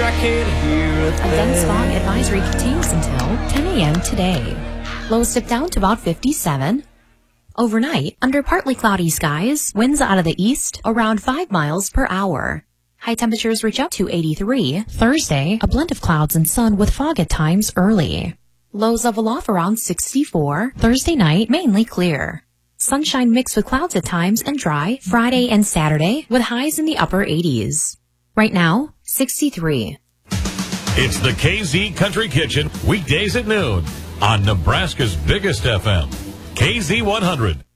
I can't hear a thing. A dense fog advisory continues until 10 a.m. today. Lows dip down to about 57. Overnight, under partly cloudy skies, winds out of the east around 5 miles per hour. High temperatures reach up to 83. Thursday, a blend of clouds and sun with fog at times early. Lows level off around 64. Thursday night, mainly clear. Sunshine mixed with clouds at times and dry Friday and Saturday with highs in the upper 80s. Right now, 63. It's the KZ Country Kitchen, weekdays at noon on Nebraska's biggest FM, KZ 100.